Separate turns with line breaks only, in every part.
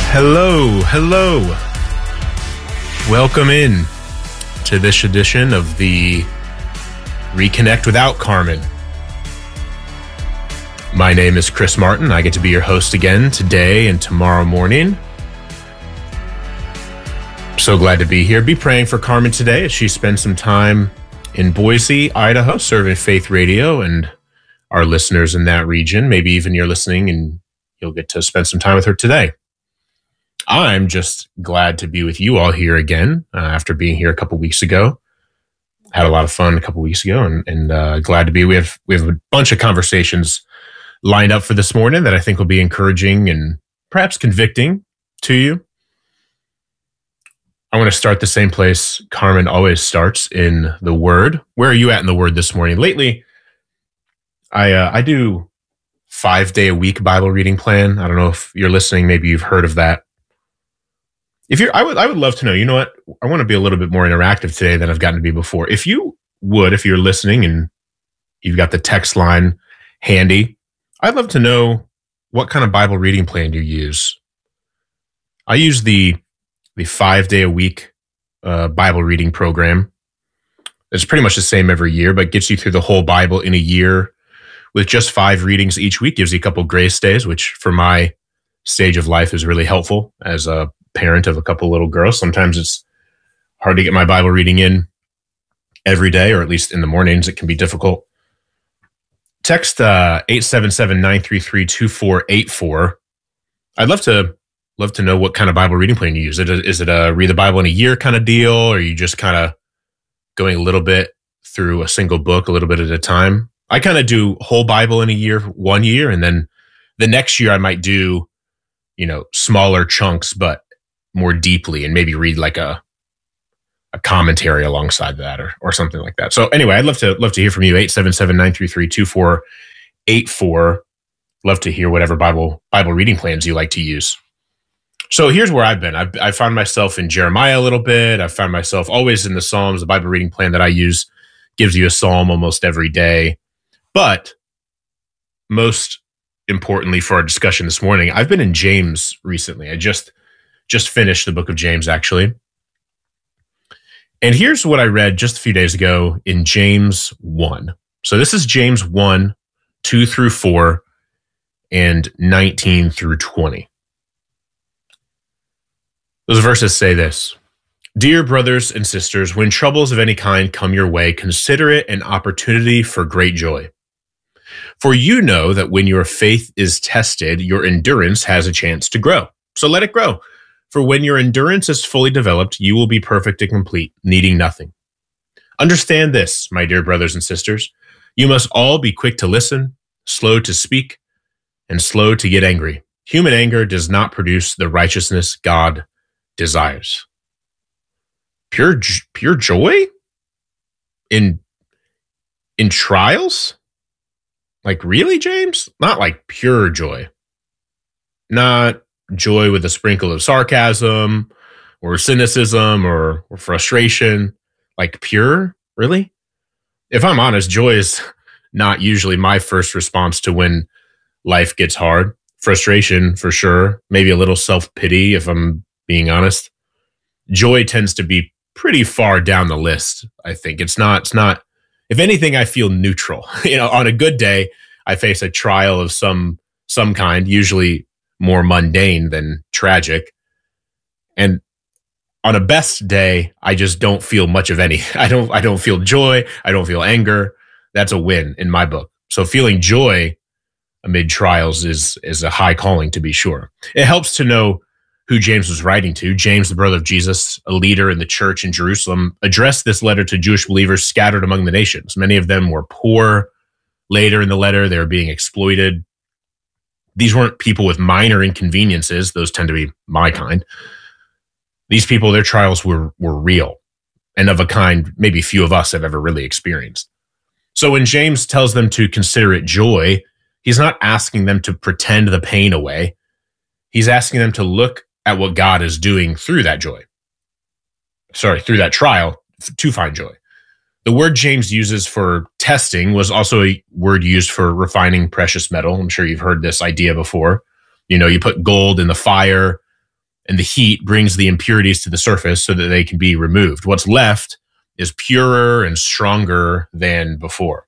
Hello. Welcome in to this edition of the Reconnect Without Carmen. My name is Chris Martin. I get to be your host again today and tomorrow morning. So glad to be here. Be praying for Carmen today as she spends some time in Boise, Idaho, serving Faith Radio and our listeners in that region. Maybe even you're listening and you'll get to spend some time with her today. I'm just glad to be with you all here again after being here a couple weeks ago. Had a lot of fun a couple weeks ago, and glad to be. We have a bunch of conversations lined up for this morning that I think will be encouraging and perhaps convicting to you. I want to start the same place Carmen always starts, in the Word. Where are you at in the Word this morning? Lately, I do 5-day-a-week Bible reading plan. I don't know if you're listening. Maybe you've heard of that. I would love to know. You know what? I want to be a little bit more interactive today than I've gotten to be before. If you're listening and you've got the text line handy, I'd love to know what kind of Bible reading plan you use. I use the 5-day-a-week Bible reading program. It's pretty much the same every year, but gets you through the whole Bible in a year with just 5 readings each week. Gives you a couple grace days, which for my stage of life is really helpful as a parent of a couple little girls. Sometimes it's hard to get my Bible reading in every day, or at least in the mornings. It can be difficult. Text 877-933-2484. I'd love to know what kind of Bible reading plan you use. Is it a read the Bible in a year kind of deal, or are you just kind of going a little bit through a single book, a little bit at a time? I kind of do whole Bible in a year, 1 year, and then the next year I might do, smaller chunks, but more deeply, and maybe read like a commentary alongside that or something like that. So anyway, I'd love to hear from you. 877-933-2484. Love to hear whatever Bible reading plans you like to use. So here's where I've been. I found myself in Jeremiah a little bit. I found myself always in the Psalms. The Bible reading plan that I use gives you a psalm almost every day. But most importantly for our discussion this morning, I've been in James recently. I just finished the book of James, actually. And here's what I read just a few days ago in James 1. So this is James 1, 2 through 4, and 19 through 20. Those verses say this: Dear brothers and sisters, when troubles of any kind come your way, consider it an opportunity for great joy. For you know that when your faith is tested, your endurance has a chance to grow. So let it grow. For when your endurance is fully developed, you will be perfect and complete, needing nothing. Understand this, my dear brothers and sisters. You must all be quick to listen, slow to speak, and slow to get angry. Human anger does not produce the righteousness God desires. Pure joy in trials? Like, really, James? Not like pure joy. Not joy with a sprinkle of sarcasm or cynicism or frustration. Like pure? Really? If I'm honest, joy is not usually my first response to when life gets hard. Frustration, for sure. Maybe a little self-pity, if I'm being honest. Joy tends to be pretty far down the list, I think. It's not. If anything, I feel neutral. On a good day, I face a trial of some kind, usually more mundane than tragic. And on a best day, I just don't feel much of any. I don't feel joy. I don't feel anger. That's a win in my book. So feeling joy amid trials is a high calling, to be sure. It helps to know who James was writing to. James, the brother of Jesus, a leader in the church in Jerusalem, addressed this letter to Jewish believers scattered among the nations. Many of them were poor. Later in the letter, they were being exploited. These weren't people with minor inconveniences. Those tend to be my kind. These people, their trials were real and of a kind maybe few of us have ever really experienced. So when James tells them to consider it joy, he's not asking them to pretend the pain away. He's asking them to look at what God is doing through that joy. Through that trial, to find joy. The word James uses for testing was also a word used for refining precious metal. I'm sure you've heard this idea before. You put gold in the fire, and the heat brings the impurities to the surface so that they can be removed. What's left is purer and stronger than before.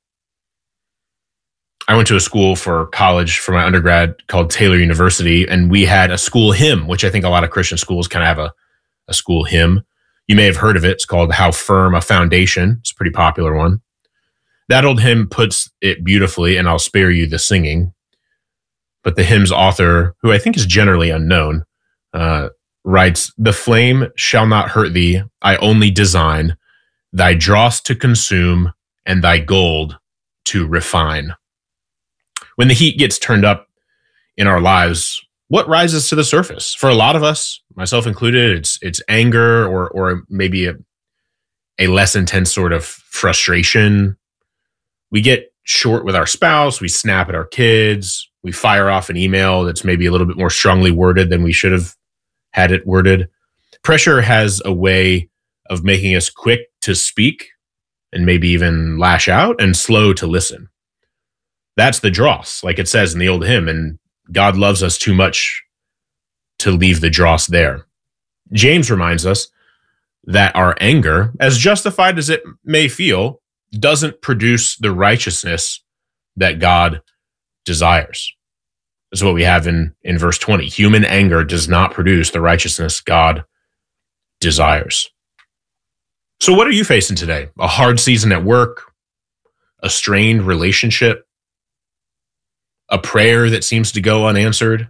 I went to a school for college for my undergrad called Taylor University, and we had a school hymn, which I think a lot of Christian schools kind of have a school hymn. You may have heard of it. It's called How Firm a Foundation. It's a pretty popular one. That old hymn puts it beautifully, and I'll spare you the singing. But the hymn's author, who I think is generally unknown, writes, "The flame shall not hurt thee, I only design thy dross to consume and thy gold to refine." When the heat gets turned up in our lives, what rises to the surface? For a lot of us, myself included, it's anger or maybe a less intense sort of frustration. We get short with our spouse, we snap at our kids, we fire off an email that's maybe a little bit more strongly worded than we should have had it worded. Pressure has a way of making us quick to speak and maybe even lash out and slow to listen. That's the dross, like it says in the old hymn, and God loves us too much to leave the dross there. James reminds us that our anger, as justified as it may feel, doesn't produce the righteousness that God desires. That's what we have in verse 20. Human anger does not produce the righteousness God desires. So what are you facing today? A hard season at work? A strained relationship? A prayer that seems to go unanswered?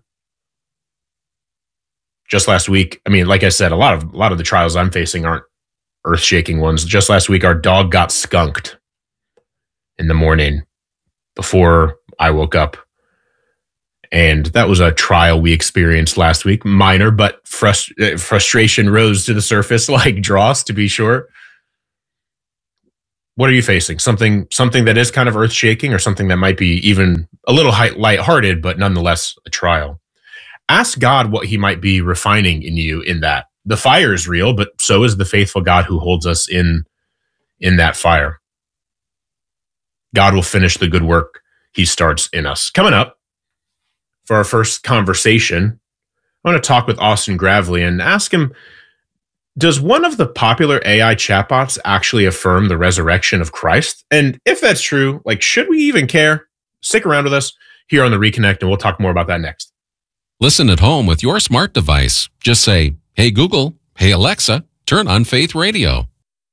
Just last week, I mean, like I said, a lot of the trials I'm facing aren't earth-shaking ones. Just last week, our dog got skunked in the morning before I woke up. And that was a trial we experienced last week. Minor, but frustration rose to the surface like dross, to be sure. What are you facing? Something that is kind of earth-shaking, or something that might be even a little lighthearted, but nonetheless a trial? Ask God what he might be refining in you in that. The fire is real, but so is the faithful God who holds us in that fire. God will finish the good work he starts in us. Coming up for our first conversation, I want to talk with Austin Gravely and ask him, does one of the popular AI chatbots actually affirm the resurrection of Christ? And if that's true, should we even care? Stick around with us here on The Reconnect, and we'll talk more about that next.
Listen at home with your smart device. Just say, "Hey Google, hey Alexa, turn on Faith Radio."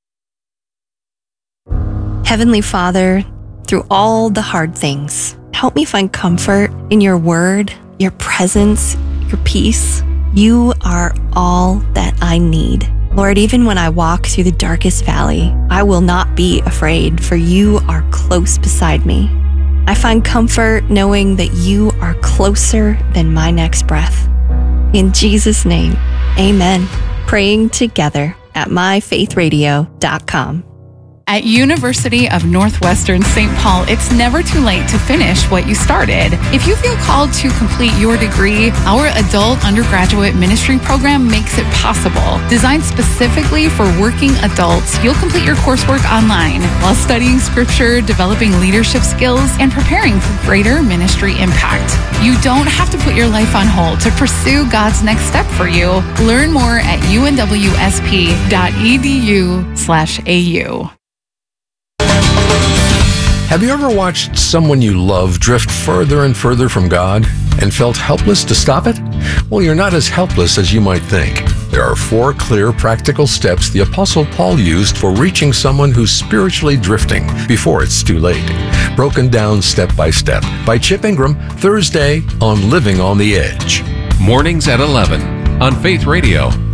Heavenly Father, through all the hard things, help me find comfort in your word, your presence, your peace. You are all that I need. Lord, even when I walk through the darkest valley, I will not be afraid, for you are close beside me. I find comfort knowing that you are closer than my next breath. In Jesus' name, amen. Praying together at myfaithradio.com.
At University of Northwestern St. Paul, it's never too late to finish what you started. If you feel called to complete your degree, our adult undergraduate ministry program makes it possible. Designed specifically for working adults, you'll complete your coursework online while studying scripture, developing leadership skills, and preparing for greater ministry impact. You don't have to put your life on hold to pursue God's next step for you. Learn more at unwsp.edu/au.
Have you ever watched someone you love drift further and further from God and felt helpless to stop it? Well, you're not as helpless as you might think. There are 4 clear, practical steps the Apostle Paul used for reaching someone who's spiritually drifting before it's too late. Broken down step by step by Chip Ingram, Thursday on Living on the Edge.
Mornings at 11 on Faith Radio.